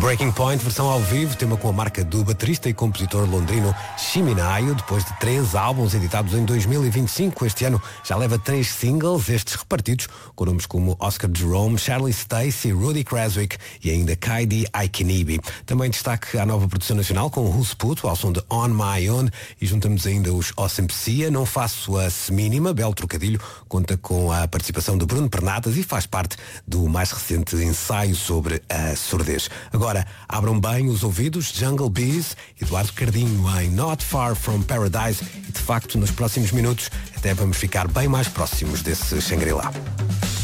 Breaking Point, versão ao vivo, tema com a marca do baterista e compositor londrino Chiminayo, depois de 3 álbuns editados em 2025. Este ano já leva 3 singles, estes repartidos com nomes como Oscar Jerome, Charlie Stacey, Rudy Creswick e ainda Kaidi Aikenibi. Também destaque à nova produção nacional com o Rusputo, ao som de On My Own, e juntamos ainda os Ossempsia, Não Faço a Semínima, belo trocadilho, conta com a participação de Bruno Pernatas e faz parte do mais recente ensaio sobre a surdez. Agora, abram bem os ouvidos, Jungle Bees, Eduardo Cardinho em Not Far From Paradise, e de facto nos próximos minutos até vamos ficar bem mais próximos desse Shangri-La.